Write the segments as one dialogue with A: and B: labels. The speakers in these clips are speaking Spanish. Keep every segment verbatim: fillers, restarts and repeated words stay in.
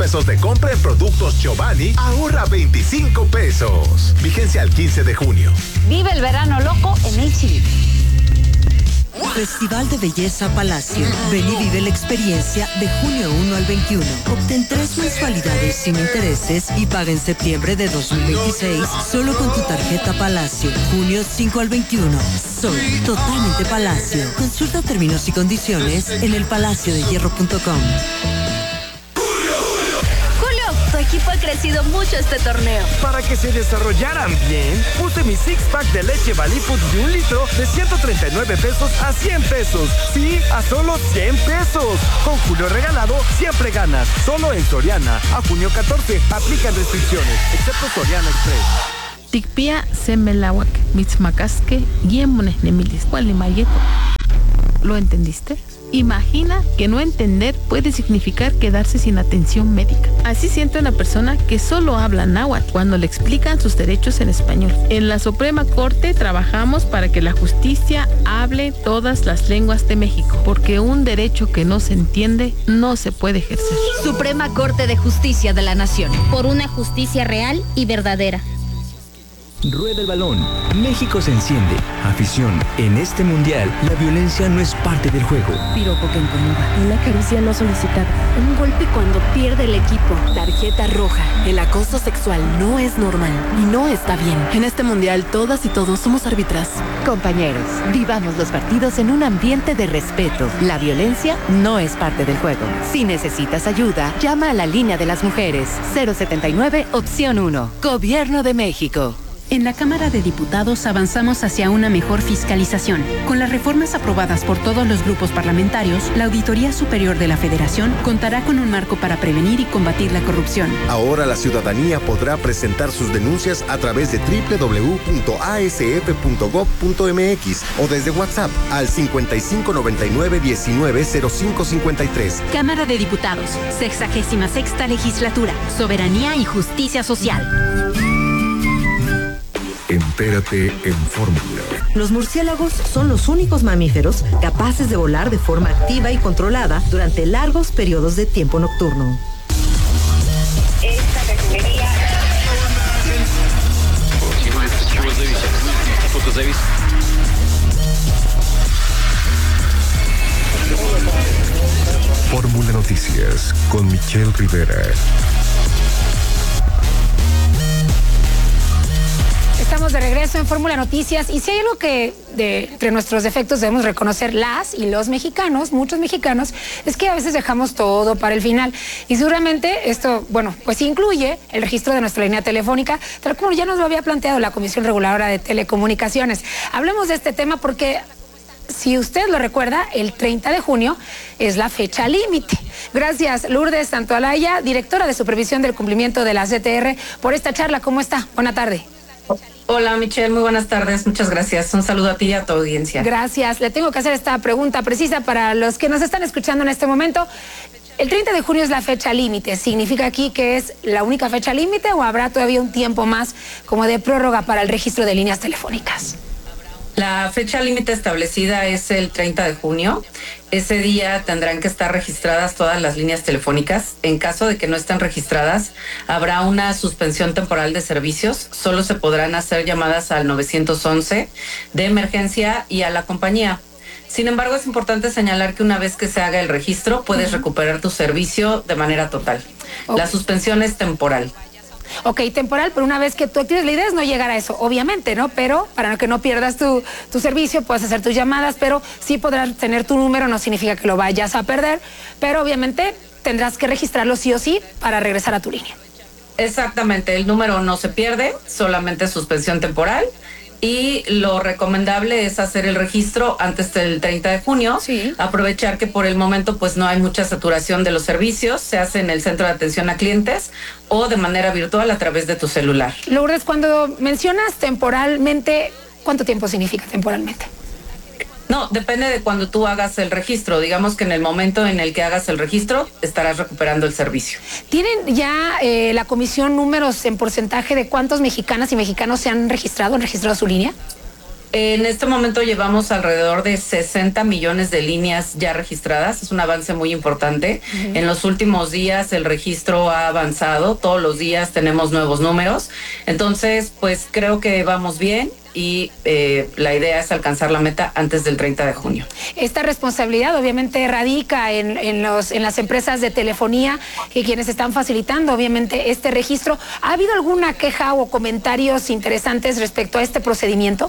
A: pesos de compra en productos Giovanni, ahorra veinticinco pesos. Vigencia al quince de junio.
B: Vive el verano loco en H E B.
C: Festival de Belleza Palacio. Ven y vive la experiencia de junio primero al veintiuno. Obtén tres mensualidades sin intereses y paga en septiembre de dos mil veintiséis solo con tu tarjeta Palacio. junio cinco al veintiuno. Soy totalmente Palacio. Consulta términos y condiciones en el palacio de hierro punto com.
B: Tu equipo ha crecido mucho este torneo.
D: Para que se desarrollaran bien, puse mi six-pack de leche Valifood de un litro de ciento treinta y nueve pesos a cien pesos. Sí, a solo cien pesos. Con Julio regalado, siempre ganas. Solo en Soriana. A junio catorce, aplican restricciones, excepto Soriana Express.
E: Tikpia semelawak, mitzmacasque, yemones nemilis, gualimayeto. ¿Lo entendiste? Imagina que no entender puede significar quedarse sin atención médica. Así siente una persona que solo habla náhuatl cuando le explican sus derechos en español. En la Suprema Corte trabajamos para que la justicia hable todas las lenguas de México, porque un derecho que no se entiende no se puede ejercer.
B: Suprema Corte de Justicia de la Nación.
F: Por una justicia real y verdadera.
G: Rueda el balón. México se enciende. Afición. En este mundial, la violencia no es parte del juego.
H: Piropo que incomoda. Una caricia no solicitada. Un golpe cuando pierde el equipo. Tarjeta roja. El acoso sexual no es normal y no está bien. En este mundial, todas y todos somos árbitras.
I: Compañeros, vivamos los partidos en un ambiente de respeto. La violencia no es parte del juego. Si necesitas ayuda, llama a la línea de las mujeres. cero setenta y nueve, opción uno. Gobierno de México.
J: En la Cámara de Diputados avanzamos hacia una mejor fiscalización. Con las reformas aprobadas por todos los grupos parlamentarios, la Auditoría Superior de la Federación contará con un marco para prevenir y combatir la corrupción.
K: Ahora la ciudadanía podrá presentar sus denuncias a través de doble u doble u doble u punto a s f punto gob punto m x o desde WhatsApp al cincuenta y cinco noventa y nueve diecinueve cero cinco cincuenta y tres.
J: Cámara de Diputados, sexagésima sexta legislatura, soberanía y justicia social.
L: Entérate en Fórmula.
C: Los murciélagos son los únicos mamíferos capaces de volar de forma activa y controlada durante largos periodos de tiempo nocturno.
M: Esta refinería...
L: Fórmula Noticias con Michelle Rivera.
N: Estamos de regreso en Fórmula Noticias y si hay algo que de, entre nuestros defectos debemos reconocer las y los mexicanos, muchos mexicanos, es que a veces dejamos todo para el final y seguramente esto, bueno, pues incluye el registro de nuestra línea telefónica, tal como ya nos lo había planteado la Comisión Reguladora de Telecomunicaciones. Hablemos de este tema porque... si usted lo recuerda, el treinta de junio es la fecha límite. Gracias, Lourdes Santoalaya, directora de Supervisión del Cumplimiento de la C T R, por esta charla. ¿Cómo está? Buena tarde.
O: Hola, Michelle, muy buenas tardes. Muchas gracias. Un saludo a ti y a tu audiencia.
N: Gracias. Le tengo que hacer esta pregunta precisa para los que nos están escuchando en este momento. El treinta de junio es la fecha límite. ¿Significa aquí que es la única fecha límite o habrá todavía un tiempo más como de prórroga para el registro de líneas telefónicas?
O: La fecha límite establecida es el treinta de junio. Ese día tendrán que estar registradas todas las líneas telefónicas. En caso de que no estén registradas, habrá una suspensión temporal de servicios. Solo se podrán hacer llamadas al nueve once de emergencia y a la compañía. Sin embargo, es importante señalar que una vez que se haga el registro, puedes uh-huh. recuperar tu servicio de manera total. Okay. La suspensión es temporal.
N: Ok, temporal, pero una vez que tú actives, la idea es no llegar a eso, obviamente, ¿no? Pero para que no pierdas tu, tu servicio, puedes hacer tus llamadas, pero sí podrás tener tu número, no significa que lo vayas a perder, pero obviamente tendrás que registrarlo sí o sí para regresar a tu línea.
O: Exactamente, el número no se pierde, solamente suspensión temporal. Y lo recomendable es hacer el registro antes del treinta de junio, sí. Aprovechar que por el momento pues no hay mucha saturación de los servicios, se hace en el centro de atención a clientes o de manera virtual a través de tu celular.
N: Lourdes, cuando mencionas temporalmente, ¿cuánto tiempo significa temporalmente?
O: No, depende de cuando tú hagas el registro. Digamos que en el momento en el que hagas el registro, estarás recuperando el servicio.
N: ¿Tienen ya eh, la comisión números en porcentaje de cuántos mexicanas y mexicanos se han registrado, han registrado su línea?
O: En este momento llevamos alrededor de sesenta millones de líneas ya registradas. Es un avance muy importante. Uh-huh. En los últimos días el registro ha avanzado. Todos los días tenemos nuevos números. Entonces, pues creo que vamos bien y eh, la idea es alcanzar la meta antes del treinta de junio.
N: Esta responsabilidad obviamente radica en, en, los, en las empresas de telefonía y quienes están facilitando obviamente este registro. ¿Ha habido alguna queja o comentarios interesantes respecto a este procedimiento?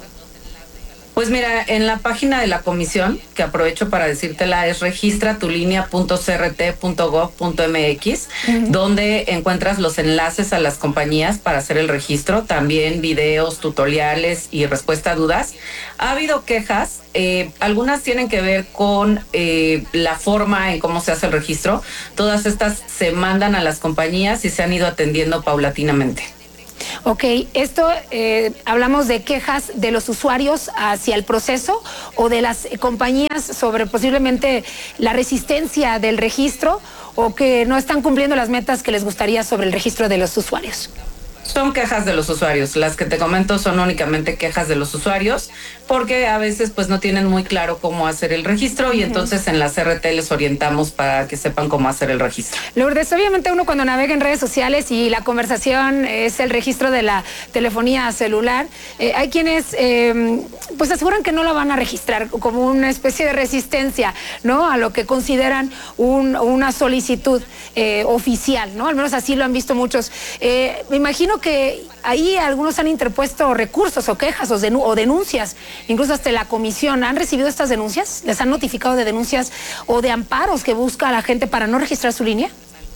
O: Pues mira, en la página de la comisión, que aprovecho para decírtela, es registra tu línea punto c r t punto gov punto m x, uh-huh. donde encuentras los enlaces a las compañías para hacer el registro, también videos, tutoriales y respuesta a dudas. Ha habido quejas, eh, algunas tienen que ver con eh, la forma en cómo se hace el registro. Todas estas se mandan a las compañías y se han ido atendiendo paulatinamente.
N: Ok, esto eh, hablamos de quejas de los usuarios hacia el proceso o de las compañías sobre posiblemente la resistencia del registro o que no están cumpliendo las metas que les gustaría sobre el registro de los usuarios.
O: Son quejas de los usuarios. Las que te comento son únicamente quejas de los usuarios porque a veces pues no tienen muy claro cómo hacer el registro y entonces en la C R T les orientamos para que sepan cómo hacer el registro.
N: Lourdes, obviamente uno cuando navega en redes sociales y la conversación es el registro de la telefonía celular, eh, hay quienes eh, pues aseguran que no la van a registrar como una especie de resistencia, ¿no? A lo que consideran un, una solicitud eh, oficial, ¿no? Al menos así lo han visto muchos. Eh, me imagino que ahí algunos han interpuesto recursos o quejas o, denu o denuncias, incluso hasta la comisión. ¿Han recibido estas denuncias? ¿Les han notificado de denuncias o de amparos que busca la gente para no registrar su línea?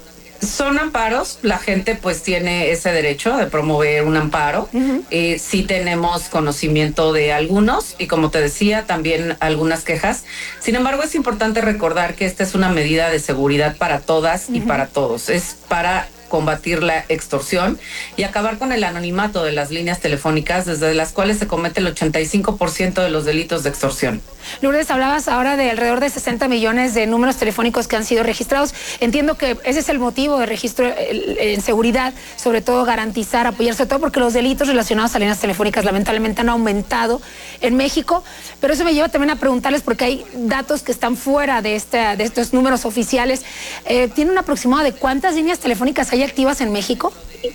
O: Son amparos, la gente pues tiene ese derecho de promover un amparo. Uh-huh. eh, sí tenemos conocimiento de algunos y como te decía, también algunas quejas. Sin embargo, es importante recordar que esta es una medida de seguridad para todas uh-huh. y para todos. Es para combatir la extorsión y acabar con el anonimato de las líneas telefónicas desde las cuales se comete el ochenta y cinco por ciento de los delitos de extorsión.
N: Lourdes, hablabas ahora de alrededor de sesenta millones de números telefónicos que han sido registrados. Entiendo que ese es el motivo de registro en seguridad, sobre todo garantizar, apoyar, sobre todo porque los delitos relacionados a líneas telefónicas lamentablemente han aumentado en México, pero eso me lleva también a preguntarles porque hay datos que están fuera de, esta, de estos números oficiales. Eh, ¿Tiene un aproximado de cuántas líneas telefónicas hay activas en México?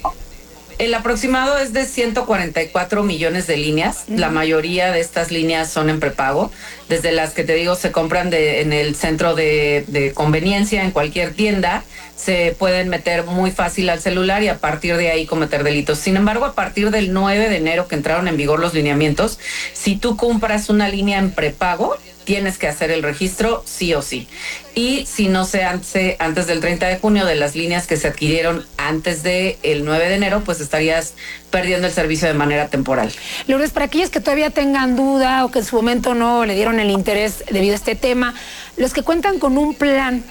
O: El aproximado es de ciento cuarenta y cuatro millones de líneas. Uh-huh. La mayoría de estas líneas son en prepago, desde las que te digo se compran de, en el centro de, de conveniencia, en cualquier tienda, se pueden meter muy fácil al celular y a partir de ahí cometer delitos. Sin embargo, a partir del nueve de enero que entraron en vigor los lineamientos, si tú compras una línea en prepago, tienes que hacer el registro sí o sí. Y si no se hace antes del treinta de junio de las líneas que se adquirieron antes del nueve de enero, pues estarías perdiendo el servicio de manera temporal.
N: Lourdes, para aquellos que todavía tengan duda o que en su momento no le dieron el interés debido a este tema, los que cuentan con un plan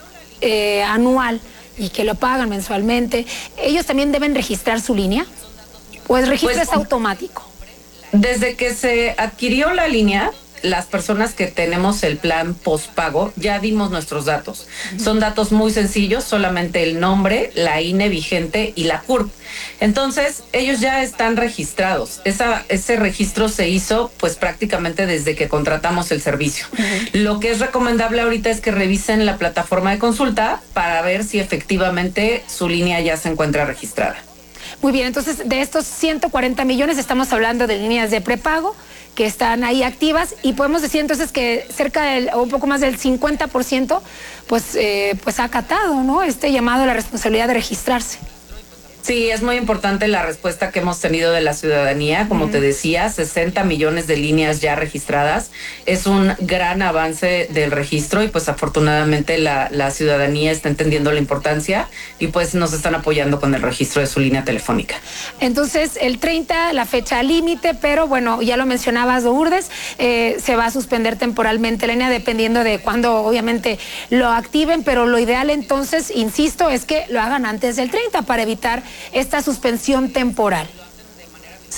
N: eh, anual y que lo pagan mensualmente, ¿ellos también deben registrar su línea? ¿O el registro pues, es automático?
O: Desde que se adquirió la línea, las personas que tenemos el plan postpago ya dimos nuestros datos. Uh-huh. Son datos muy sencillos, solamente el nombre, la I N E vigente y la C U R P. Entonces, ellos ya están registrados. Esa, ese registro se hizo pues prácticamente desde que contratamos el servicio. Uh-huh. Lo que es recomendable ahorita es que revisen la plataforma de consulta para ver si efectivamente su línea ya se encuentra registrada.
N: Muy bien, entonces de estos ciento cuarenta millones estamos hablando de líneas de prepago que están ahí activas y podemos decir entonces que cerca del, o un poco más del cincuenta por ciento pues, eh, pues ha acatado, ¿no?, este llamado a la responsabilidad de registrarse.
O: Sí, es muy importante la respuesta que hemos tenido de la ciudadanía. Como uh-huh. te decía, sesenta millones de líneas ya registradas. Es un gran avance del registro y pues afortunadamente la, la ciudadanía está entendiendo la importancia y pues nos están apoyando con el registro de su línea telefónica.
N: Entonces, el treinta, la fecha límite, pero bueno, ya lo mencionabas, Lourdes, eh, se va a suspender temporalmente la línea dependiendo de cuándo obviamente lo activen, pero lo ideal entonces, insisto, es que lo hagan antes del treinta para evitar esta suspensión temporal.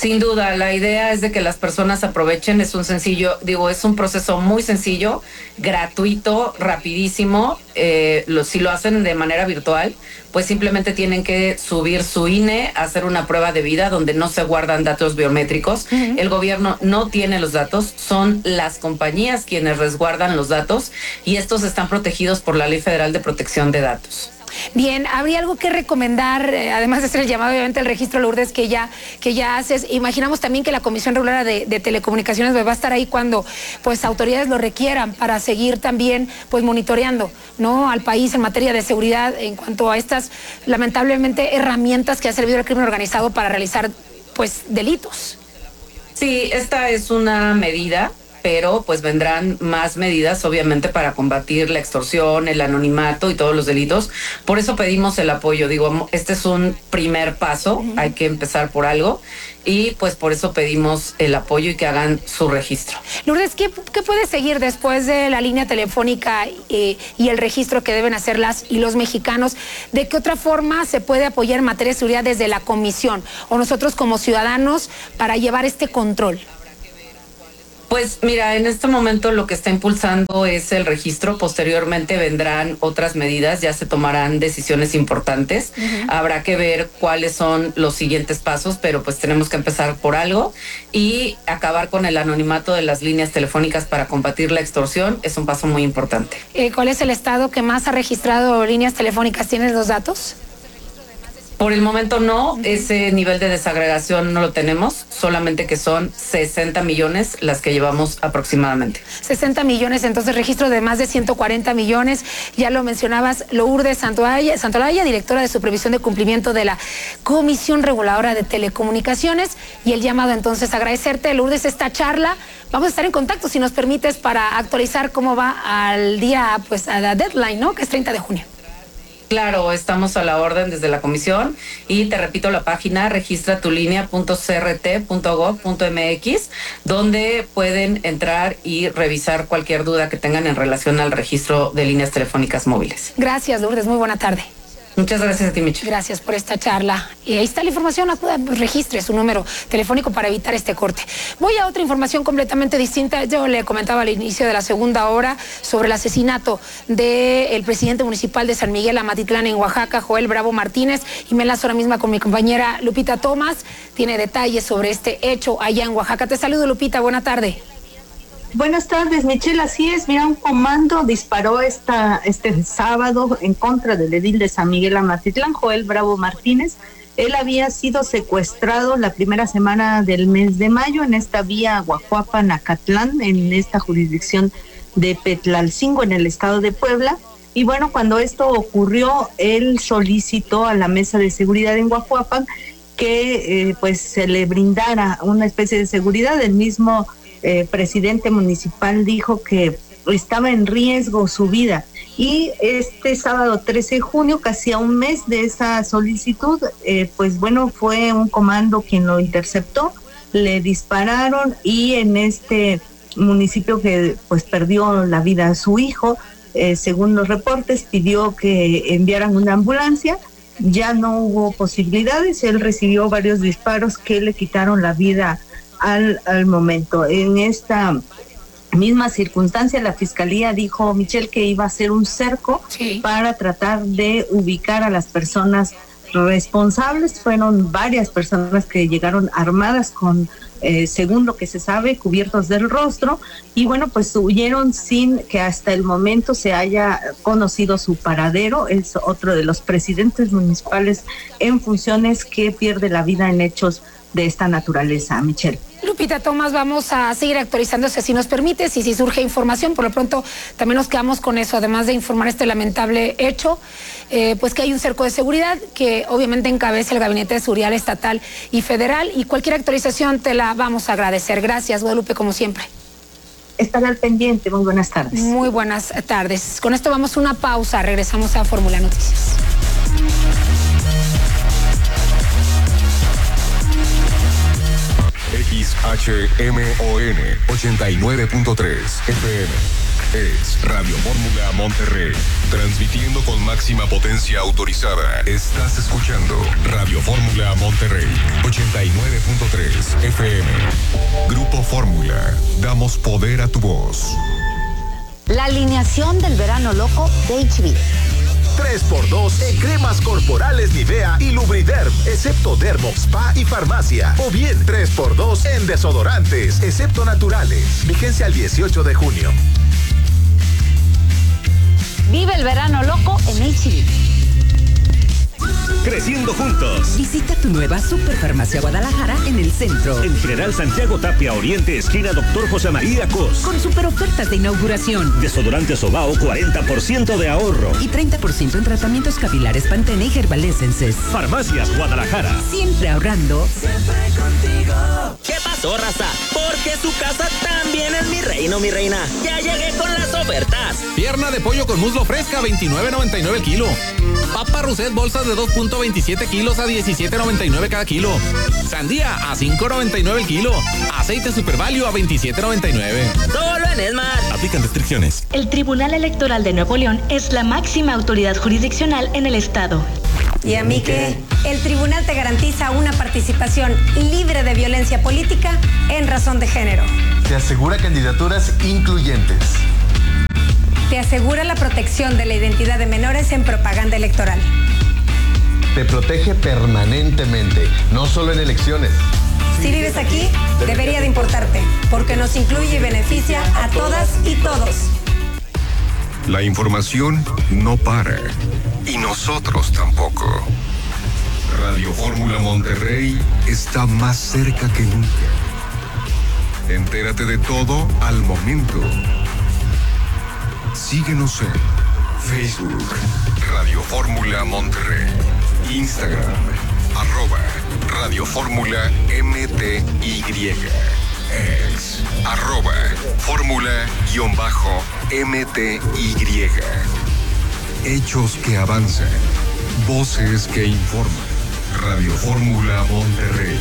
O: Sin duda, la idea es de que las personas aprovechen, es un sencillo, digo, es un proceso muy sencillo, gratuito, rapidísimo, eh, lo, si lo hacen de manera virtual, pues simplemente tienen que subir su I N E, hacer una prueba de vida donde no se guardan datos biométricos, uh-huh. El gobierno no tiene los datos, son las compañías quienes resguardan los datos y estos están protegidos por la Ley Federal de Protección de Datos.
N: Bien, ¿habría algo que recomendar, eh, además de hacer el llamado, obviamente, al registro, Lourdes, que ya, que ya haces? Imaginamos también que la Comisión Regular de, de Telecomunicaciones va a estar ahí cuando pues autoridades lo requieran para seguir también pues monitoreando, ¿no?, al país en materia de seguridad en cuanto a estas, lamentablemente, herramientas que ha servido el crimen organizado para realizar pues delitos.
O: Sí, esta es una medida, pero pues vendrán más medidas obviamente para combatir la extorsión, el anonimato y todos los delitos. Por eso pedimos el apoyo. Digo, este es un primer paso, uh-huh. Hay que empezar por algo y pues por eso pedimos el apoyo y que hagan su registro.
N: Lourdes, ¿qué, qué puede seguir después de la línea telefónica eh, y el registro que deben hacer las y los mexicanos? ¿De qué otra forma se puede apoyar en materia de seguridad desde la comisión o nosotros como ciudadanos para llevar este control?
O: Pues mira, en este momento lo que está impulsando es el registro. Posteriormente vendrán otras medidas, ya se tomarán decisiones importantes. Uh-huh. Habrá que ver cuáles son los siguientes pasos, pero pues tenemos que empezar por algo y acabar con el anonimato de las líneas telefónicas para combatir la extorsión es un paso muy importante.
N: Eh, ¿Cuál es el estado que más ha registrado líneas telefónicas? ¿Tienes los datos?
O: Por el momento no, ese nivel de desagregación no lo tenemos, solamente que son sesenta millones las que llevamos aproximadamente.
N: sesenta millones, entonces registro de más de ciento cuarenta millones, ya lo mencionabas, Lourdes Santolaya, Santolaya, directora de Supervisión de Cumplimiento de la Comisión Reguladora de Telecomunicaciones, y el llamado entonces agradecerte, Lourdes, esta charla. Vamos a estar en contacto, si nos permites, para actualizar cómo va al día, pues a la deadline, ¿no?, que es treinta de junio.
O: Claro, estamos a la orden desde la comisión y te repito la página registratulínea punto c r t punto gov punto m x, donde pueden entrar y revisar cualquier duda que tengan en relación al registro de líneas telefónicas móviles.
N: Gracias, Lourdes, muy buena tarde.
O: Muchas gracias a ti, Michi.
N: Gracias por esta charla. Y ahí está la información, acuda, pues, registre su número telefónico para evitar este corte. Voy a otra información completamente distinta. Yo le comentaba al inicio de la segunda hora sobre el asesinato del presidente municipal de San Miguel Amatitlán en Oaxaca, Joel Bravo Martínez, y me enlazo ahora misma con mi compañera Lupita Tomás. Tiene detalles sobre este hecho allá en Oaxaca. Te saludo, Lupita, buena tarde.
M: Buenas tardes, Michelle, así es, mira, un comando disparó esta, este sábado en contra del edil de San Miguel Amatitlán, Joel Bravo Martínez. Él había sido secuestrado la primera semana del mes de mayo en esta vía Guajuapan-Acatlán, en esta jurisdicción de Petlalcingo, en el estado de Puebla. Y bueno, cuando esto ocurrió, él solicitó a la mesa de seguridad en Guajuapan que eh, pues se le brindara una especie de seguridad. El mismo Eh, presidente municipal dijo que estaba en riesgo su vida, y este sábado trece de junio, casi a un mes de esa solicitud, eh, pues bueno, fue un comando quien lo interceptó, le dispararon, y en este municipio que pues perdió la vida a su hijo, eh, según los reportes, pidió que enviaran una ambulancia. Ya no hubo posibilidades, él recibió varios disparos que le quitaron la vida Al, al momento. En esta misma circunstancia, la fiscalía dijo, Michelle, que iba a hacer un cerco sí. para tratar de ubicar a las personas responsables. Fueron varias personas que llegaron armadas con, eh, según lo que se sabe, cubiertos del rostro, y bueno, pues huyeron sin que hasta el momento se haya conocido su paradero. Es otro de los presidentes municipales en funciones que pierde la vida en hechos de esta naturaleza, Michelle.
N: Lupita Tomás, vamos a seguir actualizándose si nos permites, y si surge información, por lo pronto también nos quedamos con eso, además de informar este lamentable hecho, eh, pues que hay un cerco de seguridad que obviamente encabeza el Gabinete de Seguridad Estatal y Federal, y cualquier actualización te la vamos a agradecer. Gracias, Guadalupe, como siempre.
M: Estaré al pendiente, muy buenas tardes.
N: Muy buenas tardes. Con esto vamos a una pausa, regresamos a Fórmula Noticias.
L: X H M O N ochenta y nueve punto tres F M. es Radio Fórmula Monterrey. Transmitiendo con máxima potencia autorizada. Estás escuchando Radio Fórmula Monterrey, ochenta y nueve punto tres F M. Grupo Fórmula. Damos poder a tu voz.
P: La alineación del verano loco de H B.
A: tres por dos en cremas corporales Nivea y Lubriderm, excepto Dermo, Spa y Farmacia. O bien tres por dos en desodorantes, excepto naturales. Vigencia el dieciocho de junio.
P: Vive el verano loco en H B.
Q: Creciendo juntos.
R: Visita tu nueva Superfarmacia Guadalajara en el centro.
Q: En General Santiago Tapia Oriente, esquina Doctor José María Cos.
R: Con super ofertas de inauguración.
Q: Desodorante Sobao, cuarenta por ciento de ahorro.
R: Y treinta por ciento en tratamientos capilares Pantene y Herbal Essences.
Q: Farmacias Guadalajara.
R: Siempre ahorrando.
S: Siempre contigo. ¿Qué pasó, raza? Porque su casa también es mi reino, mi reina. Ya llegué con las ofertas.
T: Pierna de pollo con muslo fresca, veintinueve noventa y nueve el kilo. Papa Rousset, bolsas de dos punto veintisiete kilos a diecisiete noventa y nueve cada kilo. Sandía a cinco noventa y nueve el kilo. Aceite Super Value a veintisiete noventa y nueve.
S: Solo en Esmar.
T: Aplican restricciones.
B: El Tribunal Electoral de Nuevo León es la máxima autoridad jurisdiccional en el estado.
U: ¿Y a mí qué? El tribunal te garantiza una participación libre de violencia política en razón de género.
V: Te asegura candidaturas incluyentes.
U: Te asegura la protección de la identidad de menores en propaganda electoral.
V: Te protege permanentemente, no solo en elecciones.
U: Si vives aquí, debería de importarte, porque nos incluye y beneficia a todas y todos.
L: La información no para. Y nosotros tampoco. Radio Fórmula Monterrey está más cerca que nunca. Entérate de todo al momento. Síguenos en Facebook, Radio Fórmula Monterrey, Instagram, arroba Radio Fórmula M T Y, ex, arroba Fórmula-M T Y. Hechos que avanzan, voces que informan. Radio Fórmula Monterrey.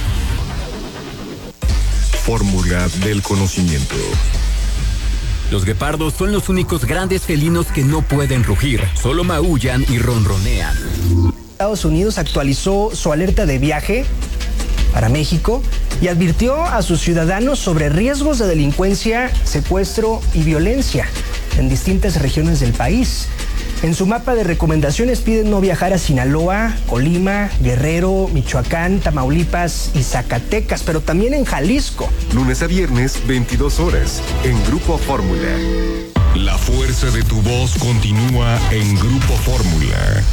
L: Fórmula del conocimiento.
G: Los guepardos son los únicos grandes felinos que no pueden rugir, solo maullan y ronronean.
W: Estados Unidos actualizó su alerta de viaje para México y advirtió a sus ciudadanos sobre riesgos de delincuencia, secuestro y violencia en distintas regiones del país. En su mapa de recomendaciones piden no viajar a Sinaloa, Colima, Guerrero, Michoacán, Tamaulipas y Zacatecas, pero también en Jalisco.
L: Lunes a viernes, veintidós horas, en Grupo Fórmula. La fuerza de tu voz continúa en Grupo Fórmula.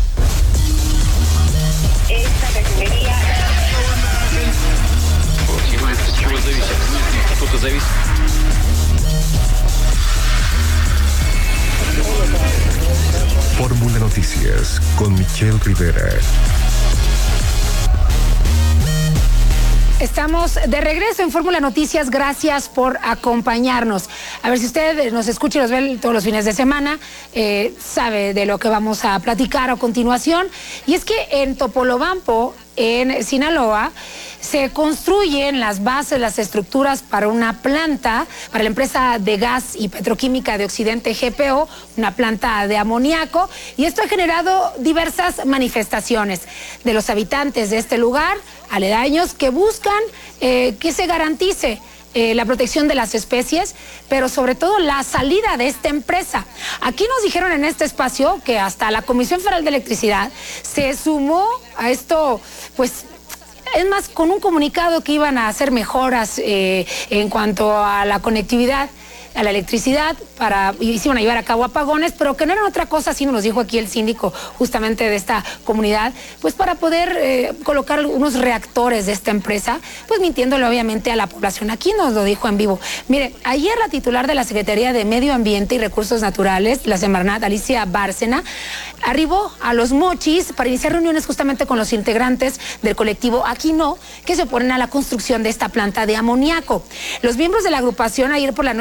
X: Esta refinería...
L: Fórmula Noticias con Michelle Rivera.
N: Estamos de regreso en Fórmula Noticias. Gracias por acompañarnos. A ver, si usted nos escucha y nos ve todos los fines de semana, eh, sabe de lo que vamos a platicar a continuación. Y es que en Topolobampo, en Sinaloa, se construyen las bases, las estructuras para una planta, para la empresa de gas y petroquímica de Occidente G P O, una planta de amoníaco, y esto ha generado diversas manifestaciones de los habitantes de este lugar, aledaños, que buscan eh, que se garantice Eh, la protección de las especies, pero sobre todo la salida de esta empresa. Aquí nos dijeron en este espacio que hasta la Comisión Federal de Electricidad se sumó a esto, pues, es más, con un comunicado que iban a hacer mejoras eh, en cuanto a la conectividad, a la electricidad, para, y se iban a llevar a cabo apagones, pero que no eran otra cosa, así nos lo dijo aquí el síndico justamente de esta comunidad, pues para poder eh, colocar unos reactores de esta empresa, pues mintiéndole obviamente a la población. Aquí nos lo dijo en vivo. Mire, ayer la titular de la Secretaría de Medio Ambiente y Recursos Naturales, la Semarnat, Alicia Bárcena, arribó a Los Mochis para iniciar reuniones justamente con los integrantes del colectivo Aquí No, que se oponen a la construcción de esta planta de amoníaco. Los miembros de la agrupación ayer por la noche sostuvieron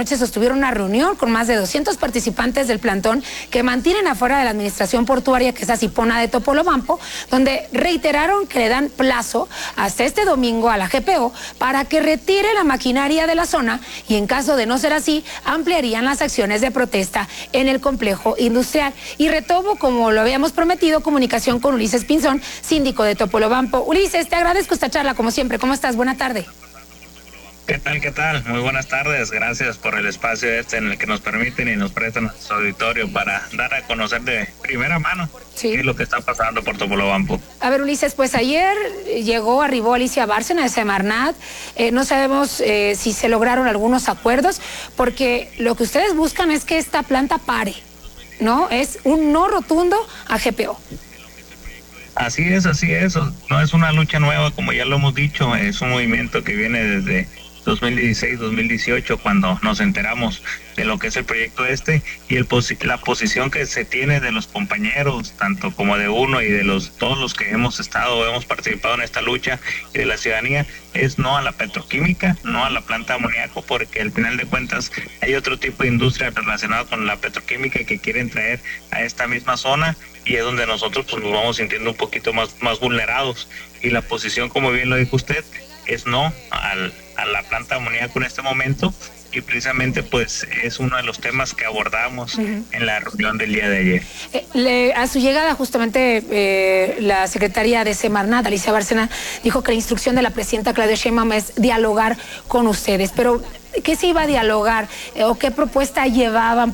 N: tuvieron una reunión con más de doscientos participantes del plantón que mantienen afuera de la administración portuaria, que es Asipona de Topolobampo, donde reiteraron que le dan plazo hasta este domingo a la G P O para que retire la maquinaria de la zona y en caso de no ser así, ampliarían las acciones de protesta en el complejo industrial. Y retomo, como lo habíamos prometido, comunicación con Ulises Pinzón, síndico de Topolobampo. Ulises, te agradezco esta charla como siempre. ¿Cómo estás? Buena tarde.
D: ¿Qué tal, qué tal? Muy buenas tardes. Gracias por el espacio este en el que nos permiten y nos prestan su auditorio para dar a conocer de primera mano sí. qué es lo que está pasando por Topolobampo.
N: A ver, Ulises, pues ayer llegó, arribó Alicia Bárcena de Semarnat. Eh, no sabemos eh, si se lograron algunos acuerdos, porque lo que ustedes buscan es que esta planta pare, ¿no? Es un no rotundo a G P O.
D: Así es, así es. No es una lucha nueva, como ya lo hemos dicho. Es un movimiento que viene desde dos mil dieciséis, dos mil dieciocho, cuando nos enteramos de lo que es el proyecto este y el posi- la posición que se tiene de los compañeros, tanto como de uno y de los todos los que hemos estado, hemos participado en esta lucha y de la ciudadanía, es no a la petroquímica, no a la planta de amoníaco, porque al final de cuentas hay otro tipo de industria relacionada con la petroquímica que quieren traer a esta misma zona y es donde nosotros pues nos vamos sintiendo un poquito más, más vulnerados. Y la posición, como bien lo dijo usted, es no al, a la planta de amoníaco en este momento y precisamente pues es uno de los temas que abordamos uh-huh. en la reunión del día de ayer.
N: Eh, le, a su llegada justamente eh, la secretaria de Semarnat, Alicia Bárcena, dijo que la instrucción de la presidenta Claudia Sheinbaum es dialogar con ustedes, pero ¿qué se iba a dialogar eh, o qué propuesta llevaban?